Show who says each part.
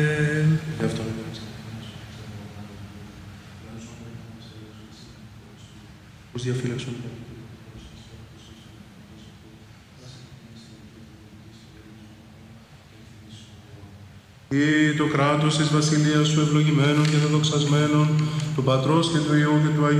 Speaker 1: Ως διαφύλαξον. Ή το κράτος της βασιλείας σου ευλογημένων και δεδοξασμένων, του Πατρός και του Υιού και του Αγίου